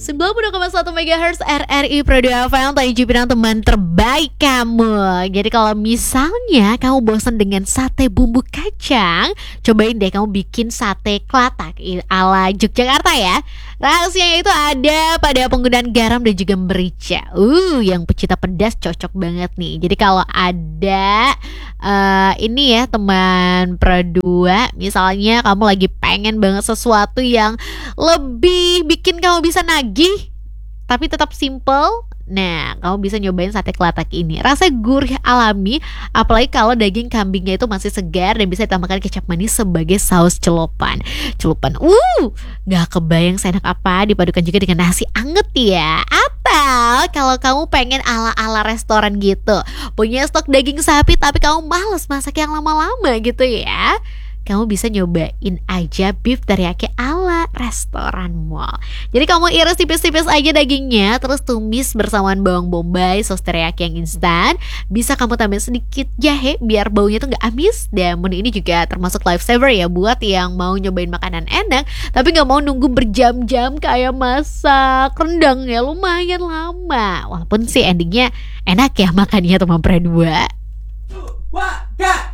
90,1 MHz RRI Pro 2 FM, Tanju Pinang, teman terbaik kamu. Jadi kalau misalnya kamu bosan dengan sate bumbu kacang, cobain deh kamu bikin sate kelatak ala Yogyakarta ya. Rahasianya itu ada pada penggunaan garam dan juga merica. Yang pecinta pedas cocok banget nih. Jadi kalau ada ini ya teman Pro 2, misalnya kamu lagi pengen banget sesuatu yang lebih bikin kamu bisa nagih tapi tetap simple, nah kamu bisa nyobain sate kelatak ini. Rasanya gurih alami, apalagi kalau daging kambingnya itu masih segar dan bisa ditambahkan kecap manis sebagai saus celupan. Gak kebayang seenak apa dipadukan juga dengan nasi anget ya. Atau kalau kamu pengen ala-ala restoran gitu, punya stok daging sapi tapi kamu males masak yang lama-lama gitu ya, kamu bisa nyobain aja beef teriyaki ala restoran mall. Jadi kamu iris tipis-tipis aja dagingnya, terus tumis bersamaan bawang bombay, sos teriyaki yang instan. Bisa kamu tambahin sedikit jahe biar baunya tuh gak amis. Dan menu ini juga termasuk lifesaver ya buat yang mau nyobain makanan enak tapi gak mau nunggu berjam-jam kayak masak rendang ya, lumayan lama. Walaupun sih endingnya enak ya makannya teman Pro 2.